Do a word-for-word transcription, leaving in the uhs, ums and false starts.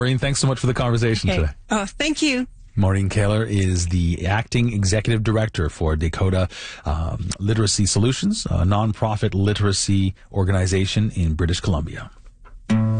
Maureen, thanks so much for the conversation Okay. today. Oh, thank you. Maureen Kaler is the acting executive director for Dakota um, Literacy Solutions, a nonprofit literacy organization in British Columbia.